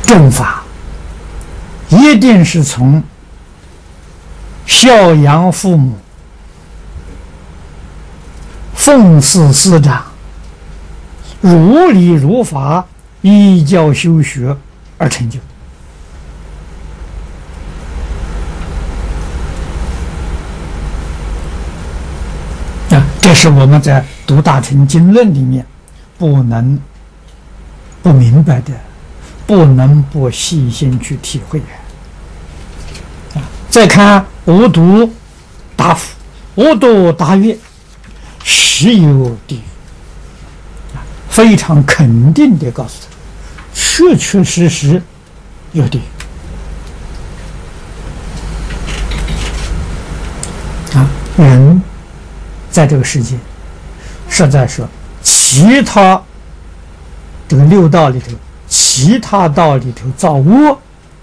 正法一定是从孝养父母、奉事师长、如理如法、依教修学而成就。这是我们在读《大乘经论》里面不能不明白的，不能不细心去体会的。再看无毒大福、无毒大乐，实有地狱，非常肯定地告诉他，确确实实有地狱。人在这个世界，实在说，其他这个六道里头，其他道里头造恶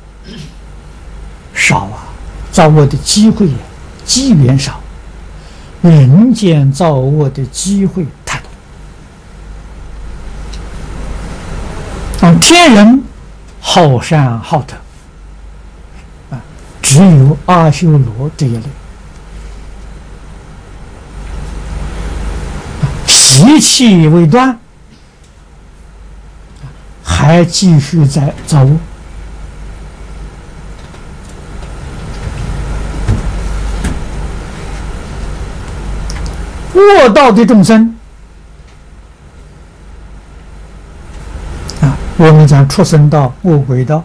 少啊，造恶的机会机缘少，人间造恶的机会太多。天人好善好德只有阿修罗这一类。习气未断，还继续在造恶。恶道的众生我们讲畜生道、恶鬼道、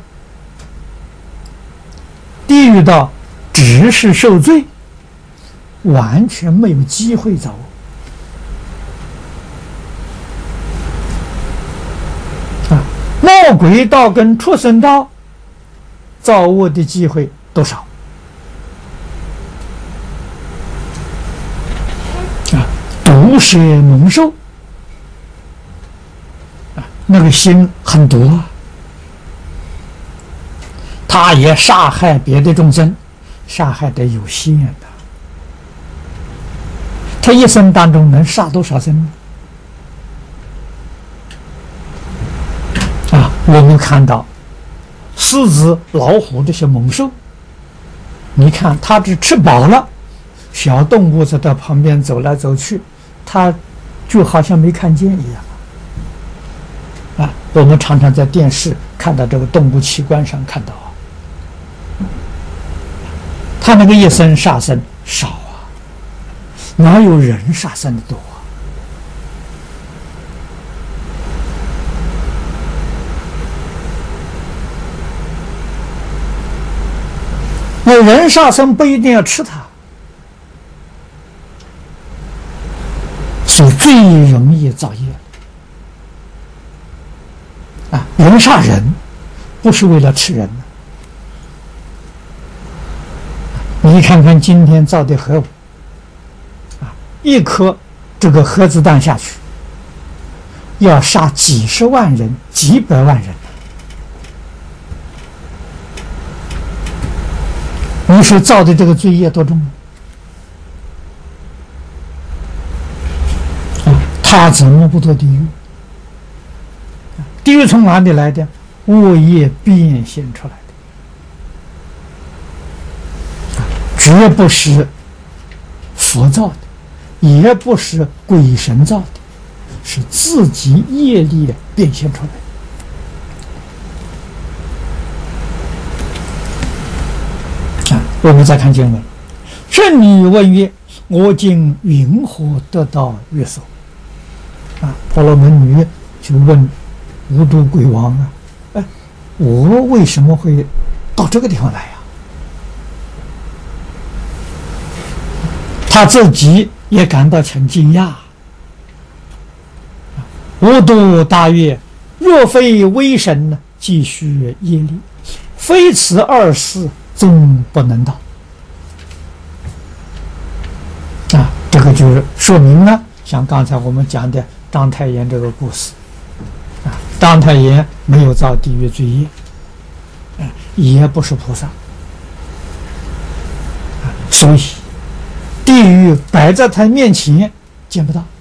地狱道，只是受罪，完全没有机会造恶。魔鬼道跟畜生道造恶的机会都少毒蛇猛兽那个心很毒他也杀害别的众生，杀害的有限的，他一生当中能杀多少生呢？我们看到狮子、老虎这些猛兽，你看它只吃饱了，小动物在它旁边走来走去，它就好像没看见一样我们常常在电视看到这个动物器官上看到它那个一生杀生少哪有人杀生的多那人杀生不一定要吃它，所以最容易造业人杀人不是为了吃人你看看今天造的核武一颗这个核子弹下去要杀几十万人、几百万人，你说造的这个罪业多重他怎么不堕地狱？地狱从哪里来的？恶业变现出来的，绝不是佛造的，也不是鬼神造的，是自己业力变现出来的。我们再看经文，圣女问曰：我今云何得到月所？婆罗门女就问无毒鬼王我为什么会到这个地方来他自己也感到很惊讶。无毒大乐，若非威神呢，继续业力，非此二事，终不能到。这个就是说明了，像刚才我们讲的章太炎这个故事章太炎没有造地狱罪业也不是菩萨所以地狱摆在他面前见不到。